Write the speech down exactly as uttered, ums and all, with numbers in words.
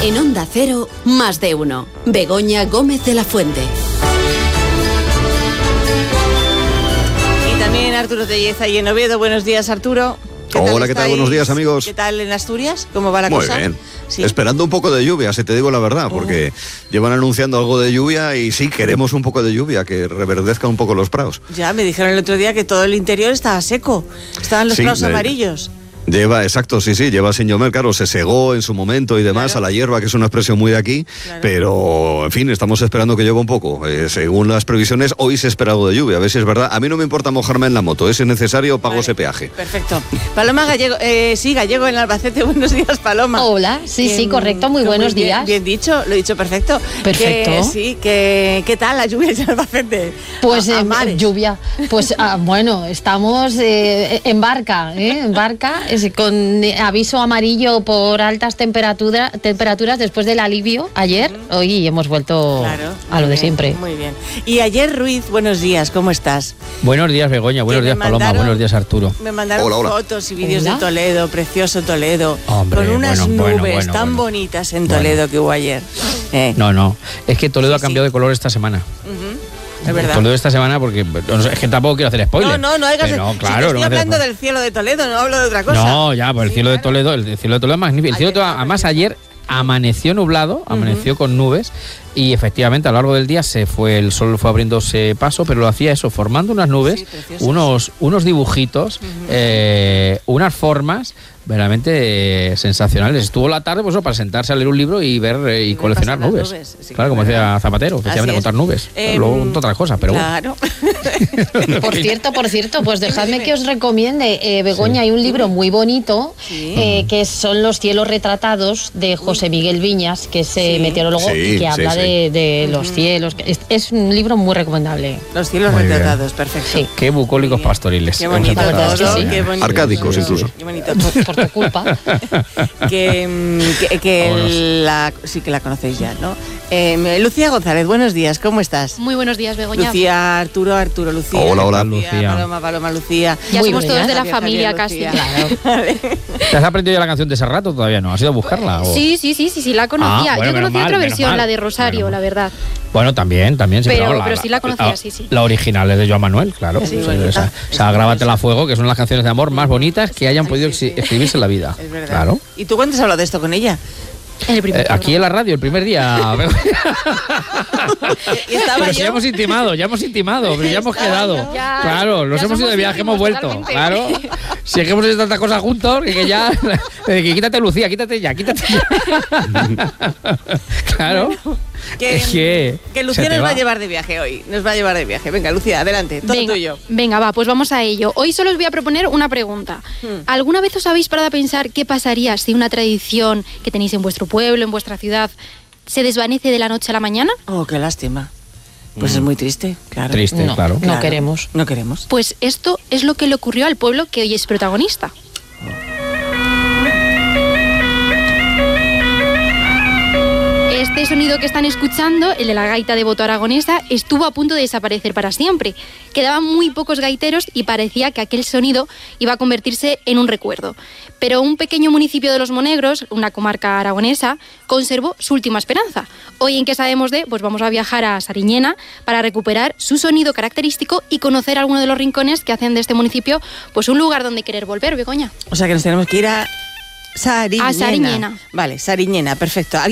En Onda Cero, más de uno. Begoña Gómez de la Fuente. Y también Arturo Telleza y en Oviedo. Buenos días, Arturo. ¿Qué Hola, ¿qué tal? Buenos días, amigos. ¿Qué tal en Asturias? ¿Cómo va la Muy cosa? Muy bien. ¿Sí? Esperando un poco de lluvia, si te digo la verdad, porque uh. llevan anunciando algo de lluvia y sí, queremos un poco de lluvia, que reverdezca un poco los prados. Ya, me dijeron el otro día que todo el interior estaba seco. Estaban los sí, prados de... amarillos. Lleva, exacto, sí, sí, lleva sin llover, claro, se segó en su momento y demás, claro, a la hierba, que es una expresión muy de aquí, claro, pero, en fin, estamos esperando que llueva un poco. Eh, según las previsiones, hoy se espera algo de lluvia, a ver si es verdad. A mí no me importa mojarme en la moto, si es necesario, pago vale, ese peaje. Perfecto. Paloma Gallego, eh, sí, Gallego en Albacete, buenos días, Paloma. Hola, sí, bien, sí, correcto, muy buenos muy días. Bien, bien dicho, lo he dicho perfecto. Perfecto. Que, sí, que, ¿qué tal la lluvia en Albacete? Pues a, a eh, mares. lluvia, pues ah, bueno, estamos eh, en barca, ¿eh? En barca, es, con aviso amarillo por altas temperatura, temperaturas después del alivio ayer. Uh-huh. Hoy hemos vuelto claro, a lo de bien, siempre. Muy bien. Y ayer, Ruiz, buenos días, ¿cómo estás? Buenos días, Begoña, buenos días, mandaron, Paloma, buenos días, Arturo. Me mandaron hola, hola. fotos y vídeos hola. de Toledo, precioso Toledo, Hombre, con unas bueno, nubes bueno, bueno, tan bueno. bonitas en Toledo bueno. que hubo ayer. Eh. No, no, es que Toledo sí, ha cambiado sí. de color esta semana. Uh-huh. Es verdad. Toledo esta semana porque es que tampoco quiero hacer spoiler. No, no, no hay que hacer. No, claro, si estoy no hablando del cielo de Toledo, no hablo de otra cosa. No, ya, pues el sí, cielo claro. de Toledo, el cielo de Toledo es magnífico. El cielo de Toledo, además ayer amaneció nublado, amaneció uh-huh. con nubes y efectivamente a lo largo del día se fue el sol fue abriéndose paso, pero lo hacía eso, formando unas nubes, sí, unos unos dibujitos, uh-huh. eh, unas formas verdaderamente eh, sensacionales. Estuvo la tarde pues, para sentarse a leer un libro y ver eh, y, y coleccionar nubes. nubes. Sí, claro, como decía Zapatero, especialmente contar nubes. Eh, Luego otras cosas, pero claro. bueno. Por cierto, por cierto, pues dejadme que os recomiende, eh, Begoña, sí. hay un libro muy bonito sí. eh, que son Los cielos retratados de José Miguel Viñas, que es eh, sí. meteorólogo sí, y que habla sí, sí. de, de los cielos. Es, es un libro muy recomendable. Los cielos muy retratados, bien. Perfecto. Sí. Qué bucólicos pastoriles. Qué bonito. La verdad es que sí. Qué bonito. Arcádicos incluso. Qué bonito. Por, por tu culpa. que que, que la, sí que la conocéis ya, ¿no? Eh, Lucía González, buenos días, ¿cómo estás? Muy buenos días, Begoña. Lucía, Arturo, Arturo, Lucía. Hola, hola. Lucía, Lucía. Paloma, Paloma, Lucía. Ya Muy somos bien, todos de la Javier, familia Javier, casi. Claro. ¿Te has aprendido ya la canción de ese rato? Todavía no. ¿Has ido a buscarla? O... Sí, sí, sí, sí, sí, la conocía. Ah, bueno, Yo conocía mal, otra versión, mal. la de Rosario, bueno, la verdad. Bueno, también, también. Sí, pero, pero, pero la, sí la conocía, la, sí, sí. La original es de Joan Manuel, claro. Sí, o sea, bonita. esa, o sea, Grábatela a fuego, que son las canciones de amor más bonitas que hayan Ay, podido sí, sí. escribirse en la vida. Es verdad. Claro. ¿Y tú cuándo has hablado de esto con ella? En el primer Eh, aquí en la radio, el primer día. Y estaba Pero yo. si ya hemos intimado, ya hemos intimado, pero ya hemos Estaba quedado. yo. Ya, Claro, nos ya hemos ido de somos viaje, hemos íntimos vuelto. totalmente. Claro. Si es que hemos hecho tantas cosas juntos, que, que ya. Que quítate, Lucía, quítate ya, quítate ya. Claro. Bueno, que, es que. que Lucía se te nos va va a llevar de viaje hoy. Nos va a llevar de viaje. Venga, Lucía, adelante. Todo venga, tuyo. venga, va, pues vamos a ello. Hoy solo os voy a proponer una pregunta. Hmm. ¿Alguna vez os habéis parado a pensar qué pasaría si una tradición que tenéis en vuestro pueblo, en vuestra ciudad, se desvanece de la noche a la mañana? Oh, qué lástima. Pues mm. es muy triste, claro. Triste, No, claro. no Claro. queremos. No queremos. Pues esto es lo que le ocurrió al pueblo que hoy es protagonista. Este sonido que están escuchando, el de la gaita de Boto Aragonesa, estuvo a punto de desaparecer para siempre. Quedaban muy pocos gaiteros y parecía que aquel sonido iba a convertirse en un recuerdo. Pero un pequeño municipio de Los Monegros, una comarca aragonesa, conservó su última esperanza. Hoy, ¿en qué sabemos de? Pues vamos a viajar a Sariñena para recuperar su sonido característico y conocer algunos de los rincones que hacen de este municipio pues un lugar donde querer volver, Begoña. O sea que nos tenemos que ir a Sariñena. A Sariñena. Vale, Sariñena, perfecto.